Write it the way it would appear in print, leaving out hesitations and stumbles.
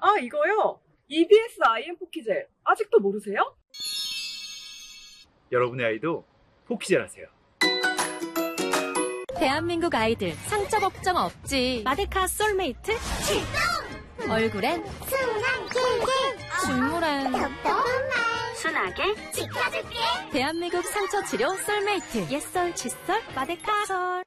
아, 이거요? EBS IM 포키젤. 아직도 모르세요? 여러분의 아이도 포키젤 하세요. 대한민국 아이들 상처 걱정 없지. 마데카 솔메이트 출동! 얼굴엔 순한 꿀꿀, 중물엔 덕덕한 순하게 지켜줄게. 대한민국 상처 치료 솔메이트. 옛설, 칫솔, 마데카 솔.